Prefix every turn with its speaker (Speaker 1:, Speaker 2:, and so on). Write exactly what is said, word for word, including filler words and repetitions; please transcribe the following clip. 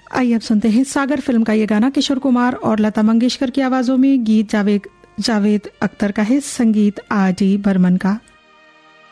Speaker 1: आइए अब सुनते हैं सागर फिल्म का ये गाना किशोर कुमार और लता मंगेशकर की आवाजों में। गीत जावेद जावेद अख्तर का है, संगीत आर डी बर्मन का।